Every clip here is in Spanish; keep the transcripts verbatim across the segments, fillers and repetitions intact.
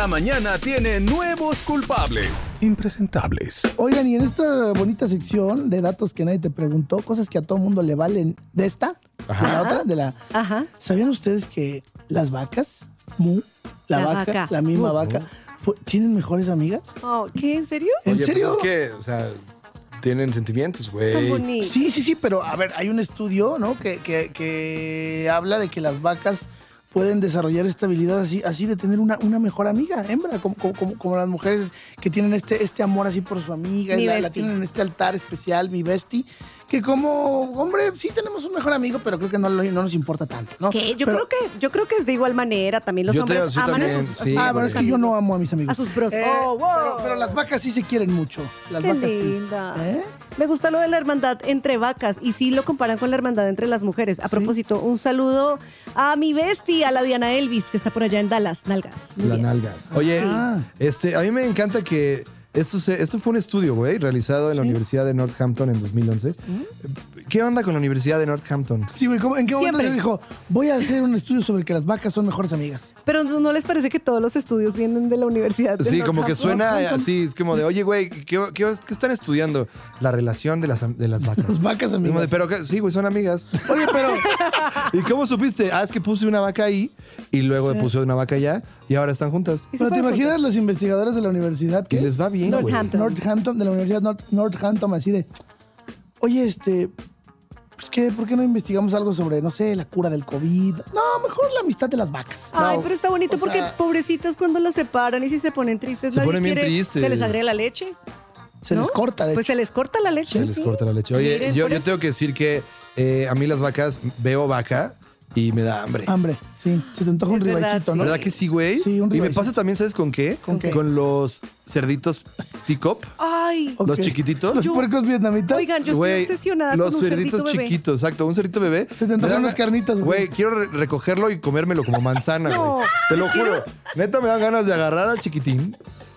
la mañana tiene nuevos culpables. Impresentables. Oigan, y en esta bonita sección de datos que nadie te preguntó, cosas que a todo mundo le valen de esta, Ajá. de la otra, de la... Ajá. ¿Sabían ustedes que las vacas, mu, la, La vaca, vaca. la misma Mu. vaca, pu- tienen mejores amigas? Oh, ¿qué? ¿En serio? ¿En Oye, serio? Pues es que, o sea, tienen sentimientos, Tan güey. bonito. Sí, sí, sí, pero a ver, hay un estudio, ¿no? Que, que, que habla de que las vacas pueden desarrollar esta habilidad así, así de tener una, una mejor amiga, hembra, como, como, como, como las mujeres que tienen este, este amor así por su amiga, Mi y la, la bestie. tienen en este altar especial, mi bestie, que como, hombre, sí tenemos un mejor amigo, pero creo que no, lo- no nos importa tanto, ¿no? ¿Qué? Yo Pero- creo que yo creo que es de igual manera. También los Yo te- hombres yo aman a también, sus, sí, ah, güey. pero es que yo no amo a mis amigos. A sus bros. Eh, Oh, wow. pero, pero las vacas sí se quieren mucho. Las Qué vacas sí. lindas. ¿Eh? Me gusta lo de la hermandad entre vacas y sí lo comparan con la hermandad entre las mujeres. A propósito, un saludo a mi bestia, a la Diana Elvis, que está por allá en Dallas, Nalgas. Muy Las bien. nalgas. Oye, Sí. este, a mí me encanta que esto, se, esto fue un estudio, güey, realizado en la Universidad de Northampton en dos mil once. ¿Qué onda con la Universidad de Northampton? Sí, güey, ¿cómo- ¿en qué momento Siempre. se dijo, voy a hacer un estudio sobre que las vacas son mejores amigas? Pero ¿no no les parece que todos los estudios vienen de la universidad? de Sí, como que Northampton? suena así, es como de, oye, güey, ¿qué, qué, qué están estudiando? La relación de las, am- de las vacas. Las vacas Como de, amigas. pero que- sí, güey, son amigas. Oye, pero ¿Y cómo supiste? Ah, es que puse una vaca ahí y luego Sí. puse una vaca allá y ahora están juntas. ¿Y se ¿Pero te fueron imaginas juntas? los investigadores de la universidad Y que les va bien, güey. Northampton. Northampton, de la Universidad North, Northampton, así de, oye, este, pues qué, ¿por qué no investigamos algo sobre, no sé, la cura del COVID? No, mejor la amistad de las vacas. Ay, No, pero está bonito o porque sea, pobrecitas cuando las separan y si se ponen tristes, Se nadie ponen bien quiere- tristes. Se les agrega la leche. se ¿no? les corta, de Pues hecho. se les corta la leche. Se les sí. corta la leche. Oye, Miren, yo, por yo eso- tengo que decir que eh, a mí las vacas, veo vaca y me da hambre. Hambre, sí, se te antoja un Es verdad, ribaicito, ¿no? ¿Verdad que sí, güey? Sí, un Y me ribeyecito. pasa también, ¿sabes con qué? ¿Con qué? Con los cerditos T-Cop, Ay, Ok. los chiquititos. Los Yo- puercos vietnamitas. oigan, yo Güey, estoy obsesionada los con un cerditos cerdito bebé. chiquitos, exacto, un cerdito bebé. Se te Me antojan dan- unas carnitas, güey. Güey, quiero re- recogerlo y comérmelo como manzana, güey. No, Te lo es que juro. Neta me dan ganas de agarrar al chiquitín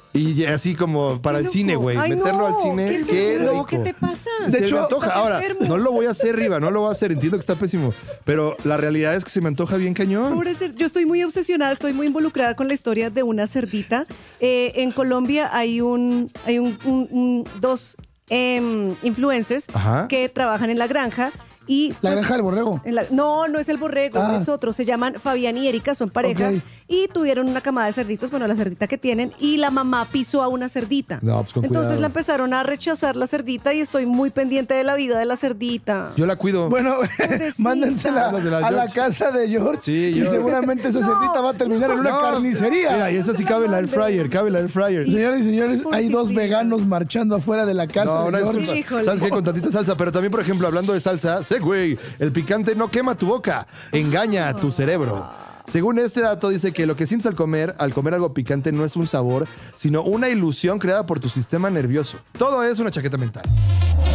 y así como para Qué el cine, loco. güey. Ay, Meterlo no, al cine. qué Qué enfermo. rico. ¿Qué te pasa? De Se hecho, me antoja. estás Ahora, enfermo. no lo voy a hacer arriba, no lo voy a hacer. Entiendo que está pésimo. Pero la realidad es que se me antoja bien cañón. Pobre cer- Yo estoy muy obsesionada, estoy muy involucrada con la historia de una cerdita. Eh, en Colombia hay un, hay un, un- un- dos em, influencers Ajá. que trabajan en la granja. Y, La pues, granja del borrego. en la- no, no es el borrego, Ah. es otro. Se llaman Fabián y Erika, son pareja. Ok. Y tuvieron una camada de cerditos, bueno, la cerdita que tienen. Y la mamá pisó a una cerdita. No, pues, con Entonces cuidado. la empezaron a rechazar la cerdita y estoy muy pendiente de la vida de la cerdita. Yo la cuido. Bueno, Pobrecita. mándensela Mándasela a a la George. casa de George Sí, y George. seguramente esa cerdita va a terminar en una No. carnicería. Mira, y esa sí cabe en la air fryer, cabe en la air fryer. Señores y señores, Por hay si dos piden. veganos marchando afuera de la casa No, de una George. disculpa. Híjole. ¿Sabes qué? Con tantita salsa. Pero también, por ejemplo, hablando de salsa, Segway, el picante no quema tu boca, engaña a tu cerebro. Según este dato, dice que lo que sientes al comer, al comer algo picante, no es un sabor, sino una ilusión creada por tu sistema nervioso. Todo es una chaqueta mental.